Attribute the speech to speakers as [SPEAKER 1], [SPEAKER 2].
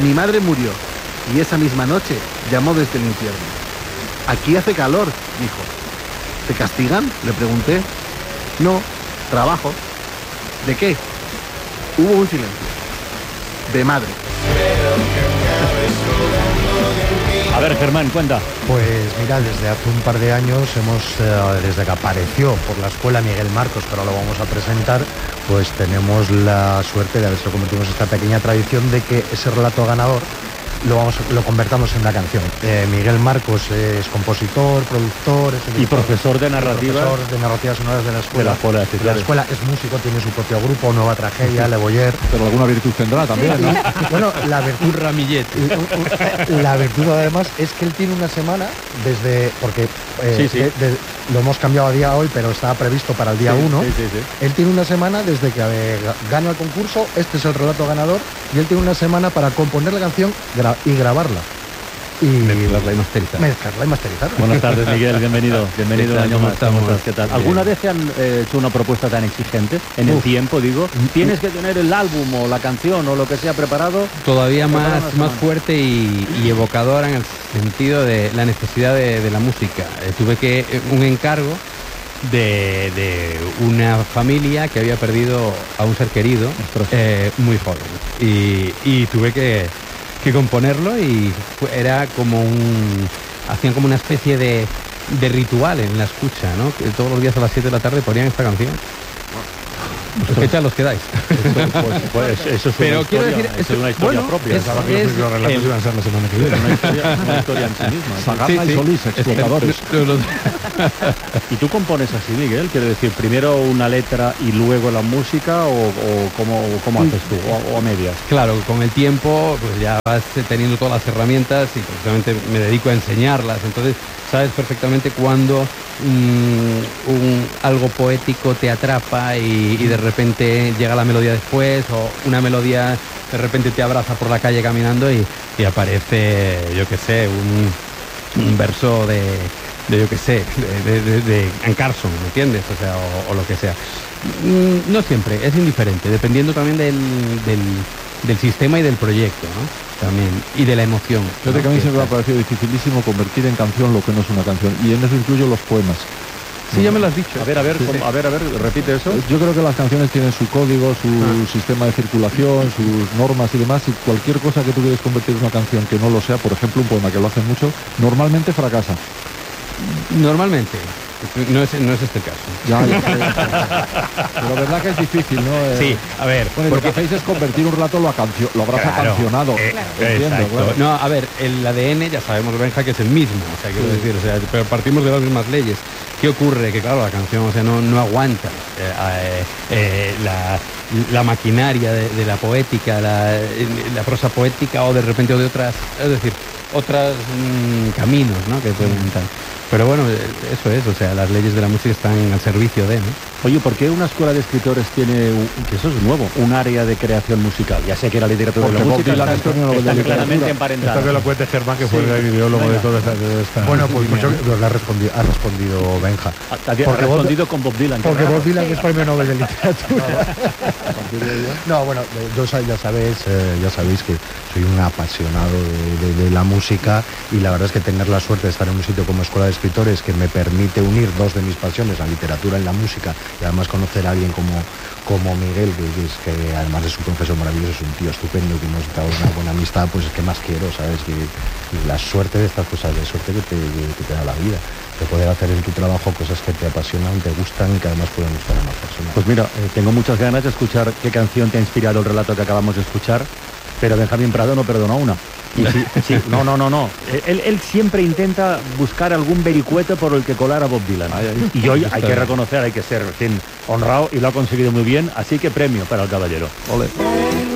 [SPEAKER 1] Mi madre murió y esa misma noche llamó desde el infierno. Aquí hace calor, dijo. ¿Te castigan?, le pregunté. No, trabajo. ¿De qué? Hubo un silencio. De madre.
[SPEAKER 2] A ver, Germán, cuenta.
[SPEAKER 3] Pues mira, desde hace un par de años desde que apareció por la escuela Miguel Marcos, pero lo vamos a presentar, pues tenemos la suerte de haberse convertido en esta pequeña tradición de que ese relato ganador lo convertamos en una canción. Miguel Marcos es compositor, productor,
[SPEAKER 2] y profesor de narrativa.
[SPEAKER 3] Profesor de narrativas sonoras de la escuela. De la escuela es músico, tiene su propio grupo, Nueva Tragedia, Le Boyer.
[SPEAKER 4] Pero alguna virtud tendrá también, ¿no?
[SPEAKER 3] Bueno, la virtud...
[SPEAKER 5] Un ramillete.
[SPEAKER 3] La virtud además es que él tiene una semana desde... Porque lo hemos cambiado a día hoy, pero estaba previsto para el día 1. Él tiene una semana desde que gana el concurso, este es el relato ganador, y él tiene una semana para componer la canción y grabarla. Y
[SPEAKER 5] mezclarla y masterizarla.
[SPEAKER 2] Buenas tardes, Miguel, bienvenido un año más. ¿Qué tal? ¿Alguna vez te han hecho una propuesta tan exigente en el tiempo, digo? ¿Tienes que tener el álbum o la canción o lo que sea preparado?
[SPEAKER 5] Todavía más fuerte y evocadora en el sentido de la necesidad de la música. Tuve un encargo de una familia que había perdido a un ser querido muy joven. Y tuve que componerlo, y era como hacían como una especie de ritual en la escucha, ¿no? Que todos los días a las 7 de la tarde ponían esta canción. ¿Qué tal os quedáis?
[SPEAKER 2] Pues eso es
[SPEAKER 5] pero
[SPEAKER 2] una
[SPEAKER 5] quiero
[SPEAKER 2] historia,
[SPEAKER 5] decir,
[SPEAKER 2] es una historia propia.
[SPEAKER 3] Los relatos iban a ser la semana que viene.
[SPEAKER 2] Una historia en sí misma.
[SPEAKER 4] Sagarna y Solís, explotadores.
[SPEAKER 2] ¿Y tú compones así, Miguel? Quiero decir, primero una letra y luego la música, o cómo haces tú, o a medias.
[SPEAKER 5] Claro, con el tiempo pues ya vas teniendo todas las herramientas y precisamente me dedico a enseñarlas. Entonces sabes perfectamente cuando algo poético te atrapa y de repente llega la melodía después, o una melodía de repente te abraza por la calle caminando y aparece, yo qué sé, un verso de yo qué sé, de Anne Carson, ¿me entiendes? O sea, o lo que sea. No siempre, es indiferente, dependiendo también del sistema y del proyecto, ¿no? También, y de la emoción.
[SPEAKER 4] Fíjate que a mí siempre me ha parecido dificilísimo convertir en canción lo que no es una canción, y en eso incluyo los poemas.
[SPEAKER 5] Sí, ya me lo has dicho.
[SPEAKER 2] A ver, repite eso.
[SPEAKER 4] Yo creo que las canciones tienen su código, su sistema de circulación, sus normas y demás, y cualquier cosa que tú quieres convertir en una canción que no lo sea, por ejemplo un poema, que lo hacen mucho, normalmente fracasa.
[SPEAKER 5] Normalmente. No es este el caso.
[SPEAKER 4] Ya. Pero verdad que es difícil, ¿no?
[SPEAKER 5] Sí, a ver.
[SPEAKER 4] Bueno, lo que hacéis es convertir un relato, lo habrás acancionado. Entiendo, claro.
[SPEAKER 5] No, a ver, el ADN ya sabemos, Benja, que es el mismo. O sea, quiero decir, pero partimos de las mismas leyes. ¿Qué ocurre? Que claro, la canción, o sea, no aguanta la maquinaria de la poética, la prosa poética, o de repente o de otras, es decir, otros caminos, ¿no? Que pueden entrar. Pero bueno, eso es, o sea, las leyes de la música están al servicio de, ¿no?
[SPEAKER 2] Oye, ¿por qué una escuela de escritores tiene, que eso es nuevo, un área de creación musisil? Ya sé que la literatura de la música está claramente emparentada.
[SPEAKER 3] Esto que lo cuente Germán, que fue el ideólogo de toda esta... Bueno, pues mucho lo ha respondido Benja.
[SPEAKER 2] Ha respondido con Bob Dylan.
[SPEAKER 3] Porque Bob Dylan es premio Nobel de Literatura. No, bueno, ya sabéis que soy un apasionado de la música, y la verdad es que tener la suerte de estar en un sitio como Escuela de Escritores, que me permite unir dos de mis pasiones, la literatura y la música, y además conocer a alguien como Miguel, que además es un profesor maravilloso, es un tío estupendo, que nos da una buena amistad, pues es que más quiero, ¿sabes? Que la suerte de estas cosas, de suerte que te da la vida, de poder hacer en tu trabajo cosas que te apasionan, te gustan y que además pueden gustar a más personas.
[SPEAKER 2] Pues mira, tengo muchas ganas de escuchar qué canción te ha inspirado el relato que acabamos de escuchar, pero Benjamín Prado no perdonó una. Y sí, no. Él siempre intenta buscar algún vericueto por el que colar a Bob Dylan. Y hoy hay que reconocer, hay que ser honrado, y lo ha conseguido muy bien, así que premio para el caballero.
[SPEAKER 4] Ole.